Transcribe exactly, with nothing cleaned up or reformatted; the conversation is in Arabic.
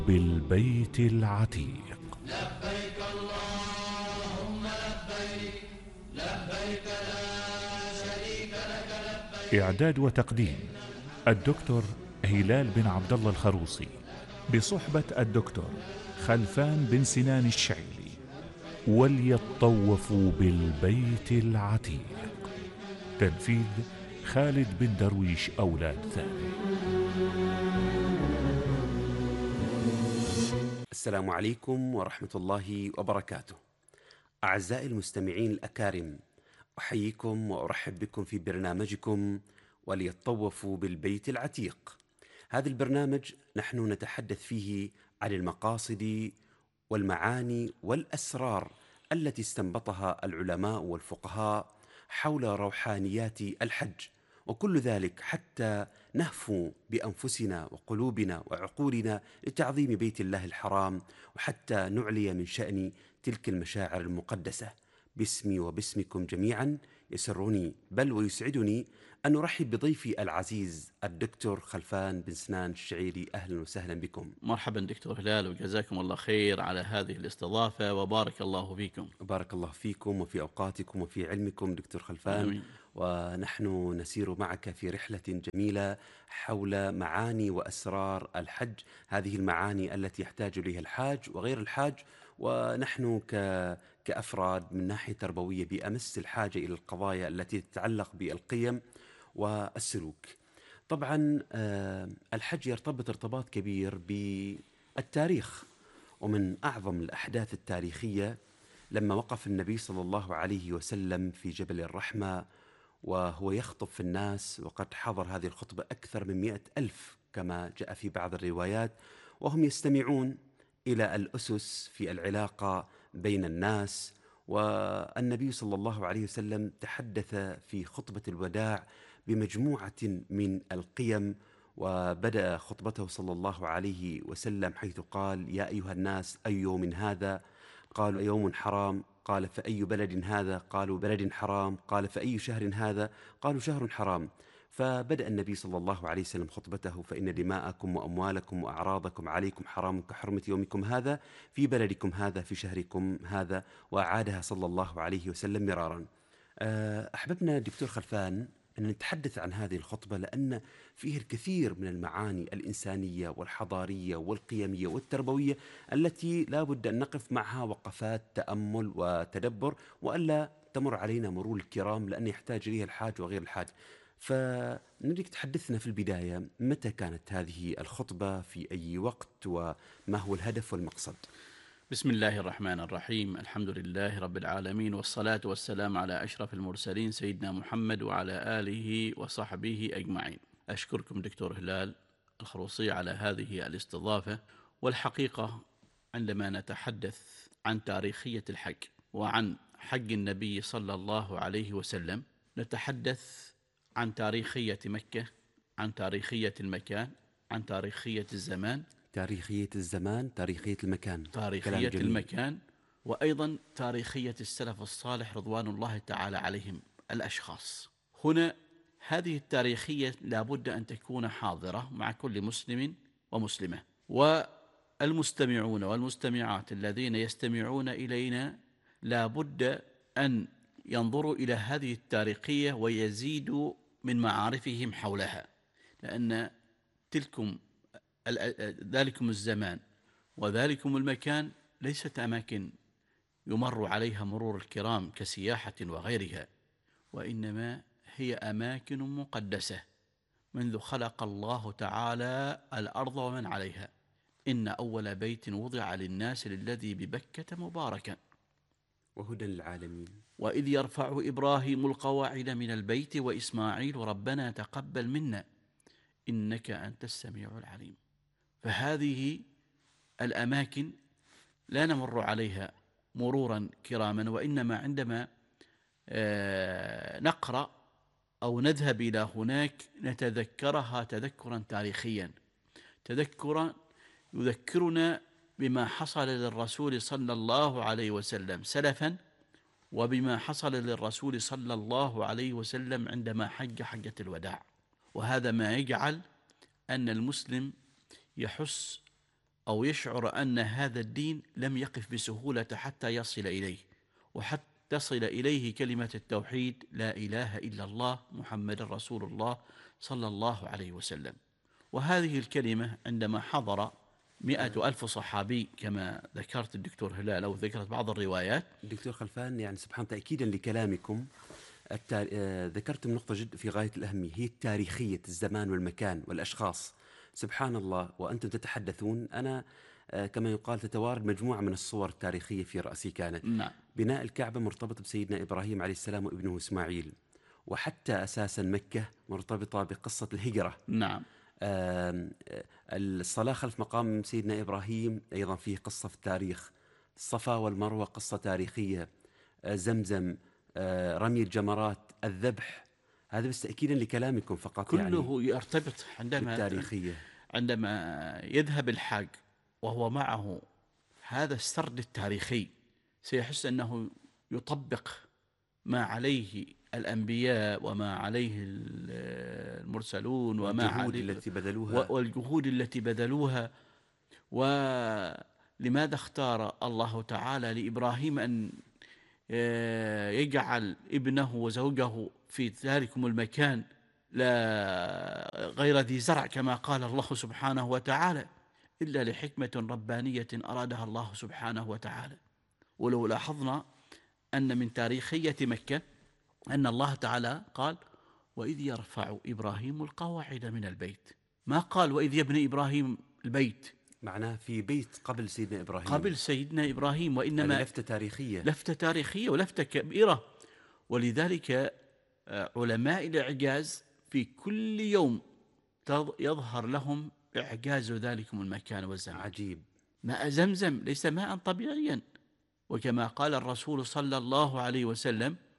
بالبيت العتيق. لبيك اللهم لبيك، لبيك لا شريك لك لبيك. إعداد وتقديم الدكتور هلال بن عبد الله الخروصي، بصحبة الدكتور خلفان بن سنان الشعيري. وليطوفوا بالبيت العتيق. تنفيذ خالد بن درويش أولاد ثاني. السلام عليكم ورحمة الله وبركاته. أعزائي المستمعين الأكارم، أحييكم وأرحب بكم في برنامجكم وليطوفوا بالبيت العتيق. هذا البرنامج نحن نتحدث فيه عن المقاصد والمعاني والأسرار التي استنبطها العلماء والفقهاء حول روحانيات الحج، وكل ذلك حتى نهفو بأنفسنا وقلوبنا وعقولنا لتعظيم بيت الله الحرام، وحتى نعلي من شأن تلك المشاعر المقدسة. باسمي وباسمكم جميعا يسرني بل ويسعدني أن أرحب بضيفي العزيز الدكتور خلفان بن سنان الشعيري. أهلا وسهلا بكم. مرحبا دكتور هلال، وجزاكم الله خير على هذه الاستضافة، وبارك الله فيكم. بارك الله فيكم وفي أوقاتكم وفي علمكم دكتور خلفان. آمين. ونحن نسير معك في رحلة جميلة حول معاني وأسرار الحج، هذه المعاني التي يحتاج إليها الحاج وغير الحاج، ونحن ك... كأفراد من ناحية تربوية بأمس الحاجة إلى القضايا التي تتعلق بالقيم والسلوك. طبعا الحج يرتبط ارتباط كبير بالتاريخ، ومن أعظم الأحداث التاريخية لما وقف النبي صلى الله عليه وسلم في جبل الرحمة وهو يخطب في الناس، وقد حضر هذه الخطبة أكثر من مئة ألف كما جاء في بعض الروايات، وهم يستمعون إلى الأسس في العلاقة بين الناس. والنبي صلى الله عليه وسلم تحدث في خطبة الوداع بمجموعة من القيم، وبدأ خطبته صلى الله عليه وسلم حيث قال: يا أيها الناس، أي يوم هذا؟ قالوا: يوم حرام. قال: فأي بلد هذا؟ قالوا: بلد حرام. قال: فأي شهر هذا؟ قالوا: شهر حرام. فبدأ النبي صلى الله عليه وسلم خطبته: فإن دماءكم وأموالكم وأعراضكم عليكم حرام كحرمة يومكم هذا في بلدكم هذا في شهركم هذا، وأعادها صلى الله عليه وسلم مرارا. أحببنا دكتور خلفان أن نتحدث عن هذه الخطبة لأن فيه الكثير من المعاني الإنسانية والحضارية والقيمية والتربوية التي لا بد أن نقف معها وقفات تأمل وتدبر، وألا تمر علينا مرور الكرام، لأن يحتاج إليها الحاج وغير الحاج. فنريد تحدثنا في البداية، متى كانت هذه الخطبة، في أي وقت، وما هو الهدف والمقصد؟ بسم الله الرحمن الرحيم. الحمد لله رب العالمين، والصلاة والسلام على أشرف المرسلين سيدنا محمد وعلى آله وصحبه أجمعين. أشكركم دكتور هلال الخروصي على هذه الاستضافة. والحقيقة عندما نتحدث عن تاريخية الحج وعن حج النبي صلى الله عليه وسلم، نتحدث عن تاريخية مكة، عن تاريخية المكان، عن تاريخية الزمان. تاريخية الزمان، تاريخية المكان، تاريخية المكان، وأيضا تاريخية السلف الصالح رضوان الله تعالى عليهم الأشخاص. هنا هذه التاريخية لابد أن تكون حاضرة مع كل مسلم ومسلمة، والمستمعون والمستمعات الذين يستمعون إلينا لابد أن ينظروا إلى هذه التاريخية ويزيدوا من معارفهم حولها، لأن تلكم ذلكم الزمان وذلكم المكان ليست أماكن يمر عليها مرور الكرام كسياحة وغيرها، وإنما هي أماكن مقدسة منذ خلق الله تعالى الأرض ومن عليها. إن أول بيت وضع للناس للذي ببكة مباركا وهدى للعالمين. وإذ يرفع إبراهيم القواعد من البيت وإسماعيل ربنا تقبل منا إنك أنت السميع العليم. فهذه الأماكن لا نمر عليها مرورا كراما، وإنما عندما نقرأ أو نذهب إلى هناك نتذكرها تذكرا تاريخيا، تذكرا يذكرنا بما حصل للرسول صلى الله عليه وسلم سلفا، وبما حصل للرسول صلى الله عليه وسلم عندما حج حجة الوداع. وهذا ما يجعل أن المسلم يحس أو يشعر أن هذا الدين لم يقف بسهولة حتى يصل إليه، وحتى تصل إليه كلمة التوحيد لا إله إلا الله محمد رسول الله صلى الله عليه وسلم. وهذه الكلمة عندما حضر مئة ألف صحابي كما ذكرت الدكتور هلال أو ذكرت بعض الروايات. دكتور خلفان، يعني سبحان تأكيدا لكلامكم التار... آه، ذكرتم نقطة جد في غاية الأهمية، هي التاريخية، الزمان والمكان والأشخاص. سبحان الله، وأنتم تتحدثون أنا آه، كما يقال تتوارد مجموعة من الصور التاريخية في رأسي. كانت نعم. بناء الكعبة مرتبط بسيدنا إبراهيم عليه السلام وابنه إسماعيل، وحتى أساسا مكة مرتبطة بقصة الهجرة. نعم. آم، آه، الصلاة خلف مقام سيدنا إبراهيم أيضا فيه قصة في التاريخ. الصفا والمروة قصة تاريخية. آه، زمزم، آه، رمي الجمرات، الذبح. هذا بس تأكيدا لكلامكم فقط، كله يعني يرتبط عندما بالتاريخية. عندما يذهب الحاج وهو معه هذا السرد التاريخي سيحس أنه يطبق ما عليه الأنبياء وما عليه المرسلون وما والجهود عليه التي بذلوها. والجهود التي بذلوها. ولماذا اختار الله تعالى لإبراهيم أن يجعل ابنه وزوجه في ذلكم المكان لا غير ذي زرع كما قال الله سبحانه وتعالى، إلا لحكمة ربانية أرادها الله سبحانه وتعالى. ولو لاحظنا أن من تاريخية مكة أن الله تعالى قال وإذ يرفع إبراهيم القواعد من البيت، ما قال وإذ يبني إبراهيم البيت، معناه في بيت قبل سيدنا إبراهيم، قبل سيدنا إبراهيم، وإنما لفتة تاريخية، لفتة تاريخية ولفتة كبيرة. ولذلك علماء الإعجاز في كل يوم يظهر لهم إعجاز ذلكم المكان والزمان. عجيب. ماء زمزم ليس ماء طبيعيا، وكما قال الرسول صلى الله عليه وسلم